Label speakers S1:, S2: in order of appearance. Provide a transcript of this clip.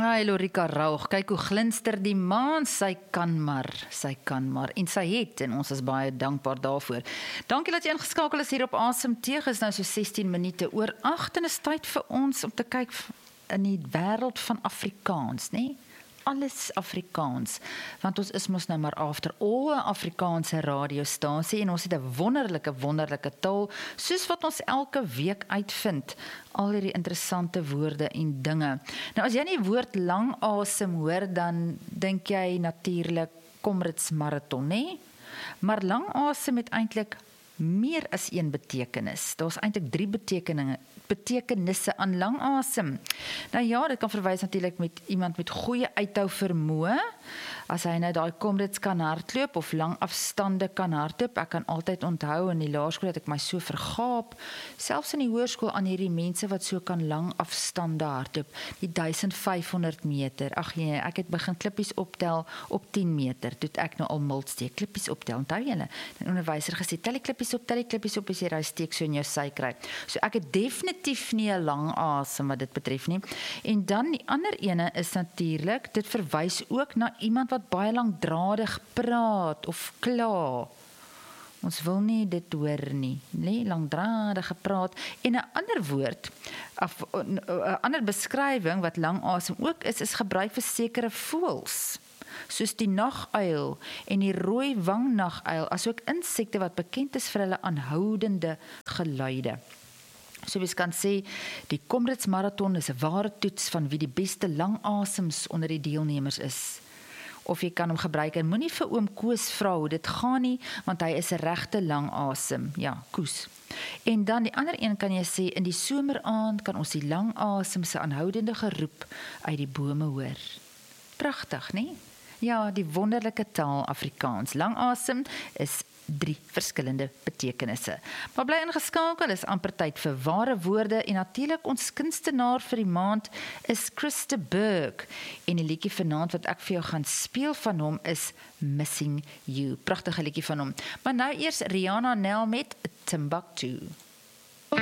S1: Ai, Lorika Raug, kyk hoe glinster die maan, sy kan maar, en sy het, en ons is baie dankbaar daarvoor. Dankie dat jy ingeskakel is hier op ASMT, is nou so 16 minute oor 8, en is tyd vir ons om te kyk in die wêreld van Afrikaans, nee? Alles Afrikaans, want ons is mos nou maar after all 'n Afrikaanse radiostasie en ons het 'n wonderlike taal, soos wat ons elke week uitvind, al hierdie interessante woorde en dinge. Nou as jy die woord lang asem hoor, dan dink jy natuurlik Comrades Marathon, nee? Maar lang asem het eintlik meer as een betekenis. Daar's eintlik 3 betekenisse aan lang asem. Nou ja, dit kan verwys natuurlik met iemand met goeie uithou vermoë, as hy nou daai Comrades kan hardloop of lang afstande kan hardloop. Ek kan altyd onthou in die laerskool het ek my so vergaap, selfs in die hoërskool aan hierdie mense wat so kan lang afstande hardloop, die 1500 meter. Ag nee, ek het begin klippies optel op 10 meter, toe ek nou al miltsteek klippies optel. Onthou julle, die onderwyser gesê, tel die klippies op as jy daai steek so in jou sy kry. So ek het definitief nie 'n lang asem wat dit betref nie. En dan die ander ene is natuurlik, dit verwys ook na iemand wat baie langdradig praat of kla. Ons wil nie dit hoor nie, nee, langdradige praat. En 'n ander woord, 'n ander beskrywing wat lang asem ook is gebruik vir sekere voëls, soos die naguil en die rooi wangnaguil, asook insekte wat bekend is vir hulle aanhoudende geluide. So mens kan sê, die Comrades Marathon is 'n ware toets van wie die beste lang asems onder die deelnemers is. Of jy kan hom gebruik en moenie vir oom Koos vra hoe dit gaan nie, want hy is 'n regte lang asem. Ja, Koos. En dan die ander een kan jy sê, in die someraand kan ons die lang asem se aanhoudende geroep uit die bome hoor. Pragtig, nie? Ja, die wonderlike taal Afrikaans. Lang asem is 3 verskillende betekenisse. Maar bly ingeskakel, is amper tyd vir ware woorde en natuurlik ons kunstenaar vir die maand is Chris de Burgh en die liedjie vanaand wat ek vir jou gaan speel van hom is Missing You. Pragtige liedjie van hom. Maar nou eers Rihanna Nel met Timbuktu.